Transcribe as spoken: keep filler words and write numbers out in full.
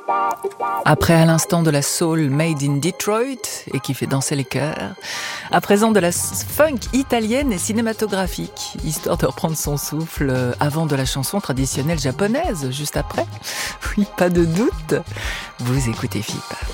Après à l'instant de la soul made in Detroit et qui fait danser les cœurs, à présent de la funk italienne et cinématographique, histoire de reprendre son souffle avant de la chanson traditionnelle japonaise, juste après. Oui, pas de doute. Vous écoutez F I P.